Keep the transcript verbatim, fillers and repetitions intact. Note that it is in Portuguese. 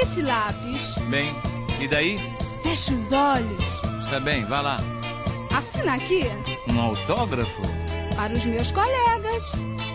Pega esse lápis. Bem, e daí? Fecha os olhos. Tá bem, vá lá. Assina aqui. Um autógrafo? Para os meus colegas.